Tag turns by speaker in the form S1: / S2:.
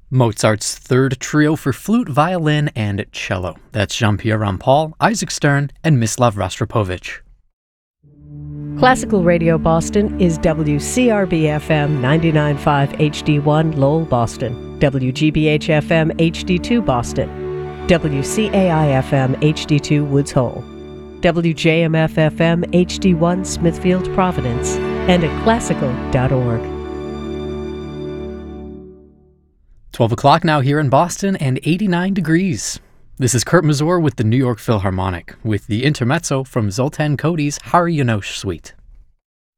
S1: Mozart's Third Trio for flute, violin, and cello. That's Jean-Pierre Rampal, Isaac Stern, and Mislav Rostropovich.
S2: Classical Radio Boston is WCRB-FM 99.5 HD1 Lowell, Boston, WGBH-FM HD2 Boston, WCAI-FM HD2 Woods Hole, WJMF-FM HD1 Smithfield, Providence, and at classical.org.
S1: 12 o'clock now here in Boston and 89 degrees. This is Kurt Mazur with the New York Philharmonic with the intermezzo from Zoltan Kodály's Hari János Suite.